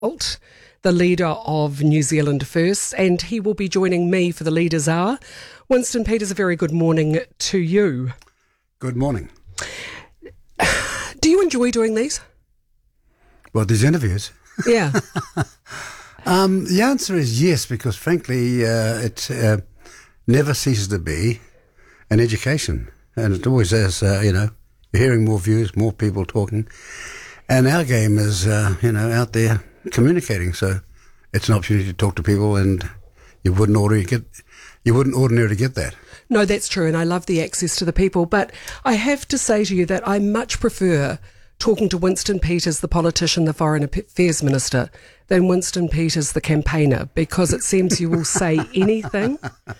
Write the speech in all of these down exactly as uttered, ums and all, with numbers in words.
Holt, the leader of New Zealand First, and he will be joining me for the Leaders' Hour. Winston Peters, a very good morning to you. Good morning. Do you enjoy doing these? Well, these interviews? Yeah. um, the answer is yes, because frankly, uh, it uh, never ceases to be an education. And it always is, uh, you know, you're hearing more views, more people talking. And our game is, uh, you know, out there communicating. So it's an opportunity to talk to people, and you wouldn't ordinarily get, you wouldn't ordinarily get that. No, that's true, and I love the access to the people. But I have to say to you that I much prefer talking to Winston Peters, the politician, the Foreign Affairs Minister, than Winston Peters, the campaigner, because it seems you will say anything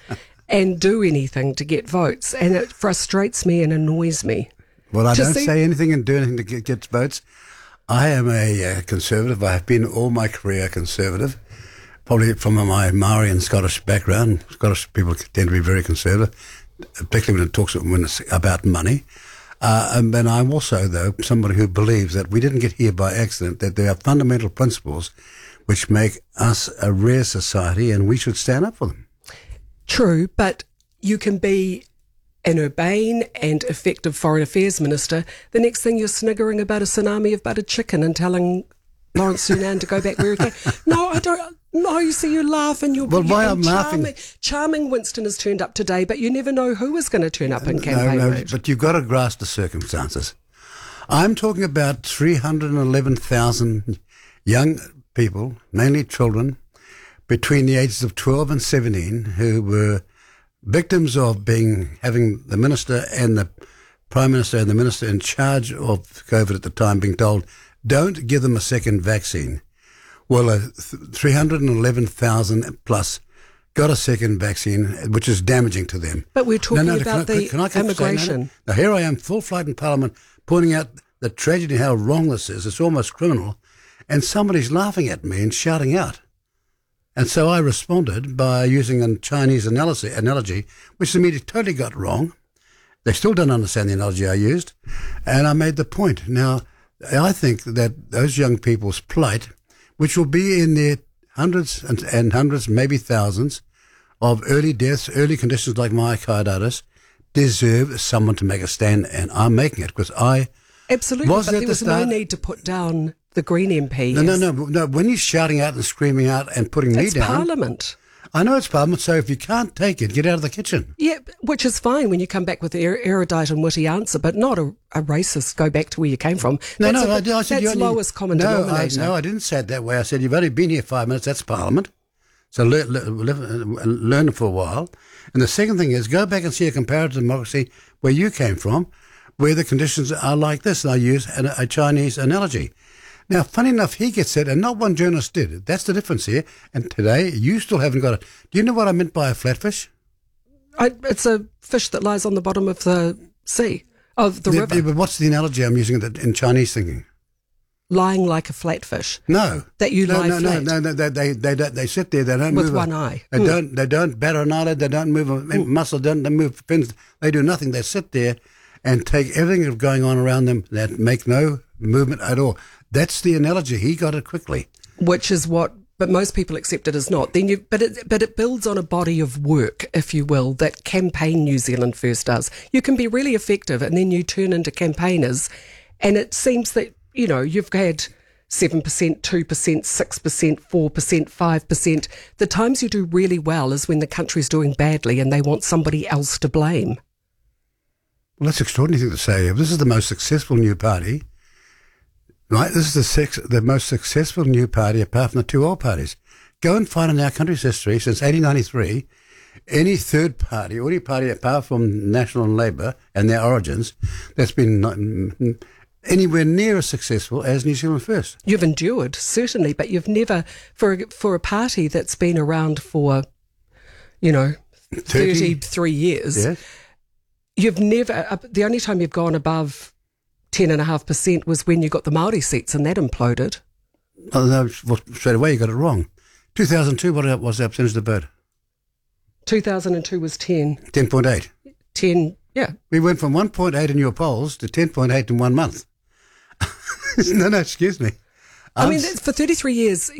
and do anything to get votes, and it frustrates me and annoys me. Well, I To don't see- say anything and do anything to get, get votes. I am a uh, conservative. I have been all my career conservative, probably from my Maori and Scottish background. Scottish people tend to be very conservative, particularly when it talks when it's about money. Uh, and then I'm also, though, somebody who believes that we didn't get here by accident, that there are fundamental principles which make us a rare society, and we should stand up for them. True, but you can be an urbane and effective Foreign Affairs Minister. The next thing you're sniggering about a tsunami of buttered chicken and telling Lawrence Sunan to go back where he came. No, I don't. No, you see, you laugh and you're... Well, why and I'm charming, laughing- Charming Winston has turned up today, but you never know who is going to turn up in campaign No, no, mode. but you've got to grasp the circumstances. I'm talking about three hundred eleven thousand young people, mainly children, between the ages of twelve and seventeen, who were victims of being having the minister and the prime minister and the minister in charge of COVID at the time being told, don't give them a second vaccine. Well, uh, th- three hundred eleven thousand plus got a second vaccine, which is damaging to them. But we're talking No, no, about can I- the can I keep saying that? immigration. Now, here I am, full flight in Parliament, pointing out the tragedy, how wrong this is. It's almost criminal. And somebody's laughing at me and shouting out. And so I responded by using a Chinese analogy, analogy which the media totally got wrong. They still don't understand the analogy I used. And I made the point. Now, I think that those young people's plight, which will be in their hundreds and, and hundreds, maybe thousands, of early deaths, early conditions like myocarditis, deserve someone to make a stand. And I'm making it because I... Absolutely, Was but that there the was no start? need to put down the Green M P. No, no, no, no. When you're shouting out and screaming out and putting me It's down... Parliament. I know it's Parliament, so if you can't take it, get out of the kitchen. Yeah, which is fine when you come back with the er- erudite and witty answer, but not a, a racist, go back to where you came from. No, That's no, a- I, I said that's you only, lowest common no, I, denominator. no, I didn't say it that way. I said you've only been here five minutes. That's Parliament. So learn, learn, learn for a while. And the second thing is go back and see a comparative democracy where you came from, where the conditions are like this. And I use an, a Chinese analogy. Now, funny enough, he gets it, and not one journalist did. That's the difference here. And today, you still haven't got it. Do you know what I meant by a flatfish? I, it's a fish that lies on the bottom of the sea, of the Yeah, river, yeah, but what's the analogy I'm using in, in Chinese thinking? lying like a flatfish. No. That you no, lie no, flat. no, no, no, they, they, they, they sit there, they don't With move. a- one eye. They Mm. don't, they don't batter an eyelid, they don't move a muscle, don't they move fins, they do nothing. They sit there and take everything that's going on around them that make no movement at all. That's the analogy. He got it quickly. Which is what, but most people accept it as not. Then you, but it, but it builds on a body of work, if you will, that Campaign New Zealand First does. You can be really effective, and then you turn into campaigners, and it seems that you know you've had seven percent, two percent, six percent, four percent, five percent. The times you do really well is when the country's doing badly, and they want somebody else to blame. Well, that's an extraordinary thing to say. If this is the most successful new party, right? This is the six, the most successful new party apart from the two old parties. Go and find in our country's history since eighteen ninety-three, any third party or any party apart from National and Labour and their origins that's been not, mm, anywhere near as successful as New Zealand First. You've endured, certainly, but you've never, for a, for a party that's been around for, you know, thirty thirty-three years, Yeah. you've never, uh, the only time you've gone above ten point five percent was when you got the Māori seats and that imploded. Oh, no, well, straight away you got it wrong. two thousand two, what was our percentage of the vote? two thousand two was ten. ten point eight. ten, yeah. We went from one point eight in your polls to ten point eight in one month. no, no, excuse me. I mean, I've- that's- for thirty-three years,